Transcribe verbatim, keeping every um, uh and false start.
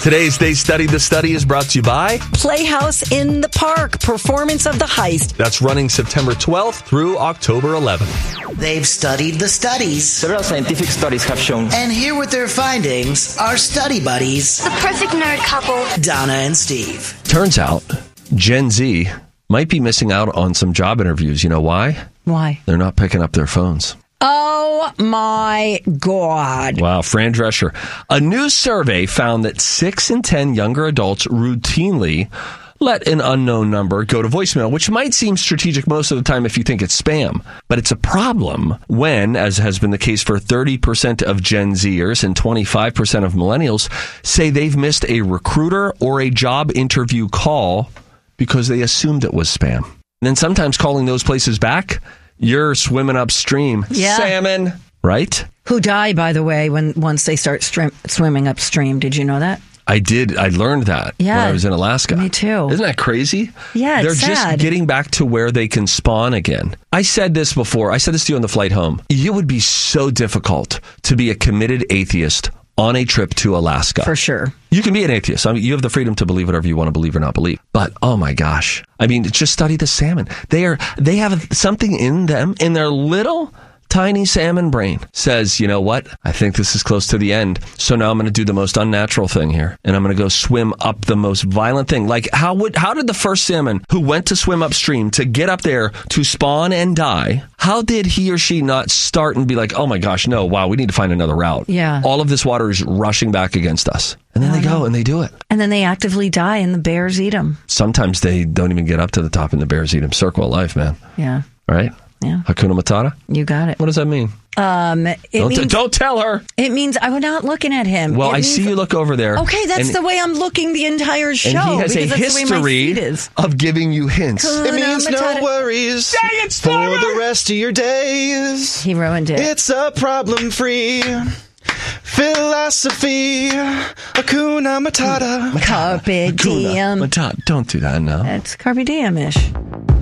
Today's They Studied the Study is brought to you by Playhouse in the Park, Performance of the Heist. That's running September twelfth through October eleventh. They've studied the studies. Several scientific studies have shown. And here with their findings are study buddies, the perfect nerd couple, Donna and Steve. Turns out Gen Z might be missing out on some job interviews. You know why? Why? They're not picking up their phones. Oh, my God. Wow, Fran Drescher. A new survey found that six in ten younger adults routinely let an unknown number go to voicemail, which might seem strategic most of the time if you think it's spam. But it's a problem when, as has been the case for thirty percent of Gen Zers and twenty-five percent of millennials, say they've missed a recruiter or a job interview call because they assumed it was spam. And then sometimes calling those places back, you're swimming upstream. Yeah. Salmon, right? Who die, by the way, when once they start strim- swimming upstream. Did you know that? I did. I learned that yeah, when I was in Alaska. Me too. Isn't that crazy? Yeah, it's They're sad. just getting back to where they can spawn again. I said this before. I said this to you on the flight home. It would be so difficult to be a committed atheist on a trip to Alaska. For sure. You can be an atheist. I mean, you have the freedom to believe whatever you want to believe or not believe. But, oh my gosh. I mean, just study the salmon. They are, they have something in them, in their little tiny salmon brain says, you know what? I think this is close to the end. So now I'm going to do the most unnatural thing here. And I'm going to go swim up the most violent thing. Like, how would, how did the first salmon who went to swim upstream to get up there to spawn and die, how did he or she not start and be like, oh my gosh, no, wow, we need to find another route. Yeah. All of this water is rushing back against us. And then they go and they do it. And then they actively die and the bears eat them. Sometimes they don't even get up to the top and the bears eat them. Circle of life, man. Yeah. Right? Yeah. Hakuna Matata? You got it. What does that mean? Um, it don't, means, t- don't tell her. It means I'm not looking at him. Well, it I means, see you look over there. Okay, that's and, the way I'm looking the entire show. And he has a because that's the way my seat history is. of giving you hints. Hakuna It means Matata. no worries Dang it, for Stormer! the rest of your days. He ruined it. It's a problem-free philosophy. Hakuna Matata. Carpe diem. Matata. Don't do that now. That's Carpe Diem-ish.